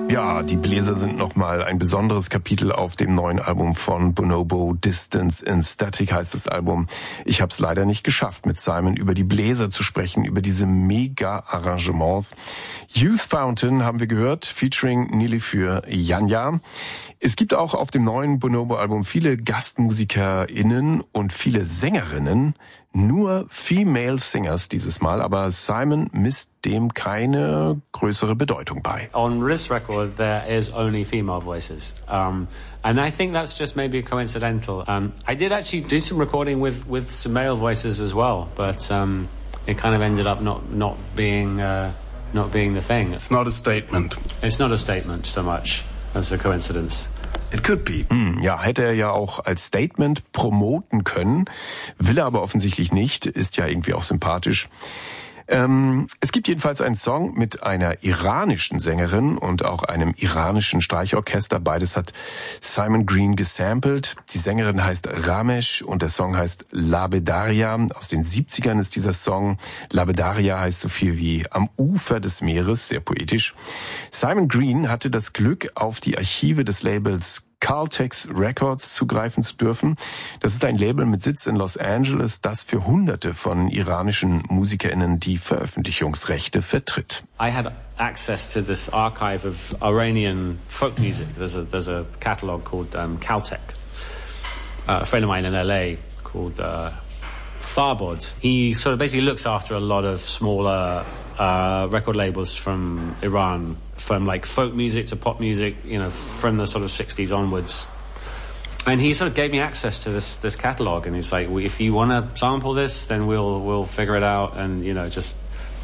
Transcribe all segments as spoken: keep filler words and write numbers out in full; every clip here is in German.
Ja, die Bläser sind nochmal ein besonderes Kapitel auf dem neuen Album von Bonobo. Distance in Static heißt das Album. Ich habe es leider nicht geschafft, mit Simon über die Bläser zu sprechen, über diese Mega-Arrangements. Youth Fountain haben wir gehört, featuring Nili für Janja. Es gibt auch auf dem neuen Bonobo-Album viele GastmusikerInnen und viele Sängerinnen. Nur Female Singers dieses Mal, aber Simon misst dem keine größere Bedeutung bei. On this record there is only female voices, um, and I think that's just maybe coincidental. Um, I did actually do some recording with with some male voices as well, but um, it kind of ended up not not being uh, not being the thing. It's not a statement. It's not a statement so much as a coincidence. It could be. Hm, ja, hätte er ja auch als Statement promoten können, will er aber offensichtlich nicht, ist ja irgendwie auch sympathisch. Ähm, es gibt jedenfalls einen Song mit einer iranischen Sängerin und auch einem iranischen Streichorchester. Beides hat Simon Green gesampelt. Die Sängerin heißt Ramesh und der Song heißt Labedaria. Aus den siebzigern ist dieser Song. Labedaria heißt so viel wie am Ufer des Meeres, sehr poetisch. Simon Green hatte das Glück, auf die Archive des Labels Caltex Records zugreifen zu dürfen. Das ist ein Label mit Sitz in Los Angeles, das für Hunderte von iranischen MusikerInnen die Veröffentlichungsrechte vertritt. I had access to this archive of Iranian folk music. There's a there's a catalog called um, Caltech. Uh, a friend of mine in L A called uh, Farbod. He sort of basically looks after a lot of smaller uh, record labels from Iran, from like folk music to pop music, you know, from the sort of sixties onwards. And he sort of gave me access to this this catalog, and he's like, well, if you want to sample this, then we'll we'll figure it out, and you know, just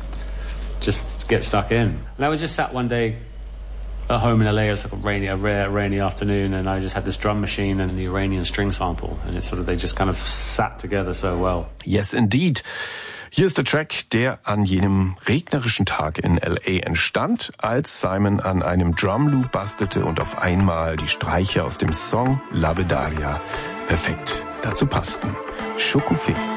just get stuck in. And I was just sat one day at home in L A. It was like a rainy, a rare rainy afternoon, and I just had this drum machine and the Iranian string sample, and it sort of they just kind of sat together so well. Yes, indeed. Hier ist der Track, der an jenem regnerischen Tag in L A entstand, als Simon an einem Drumloop bastelte und auf einmal die Streicher aus dem Song Labedaria perfekt dazu passten. Chocoufé.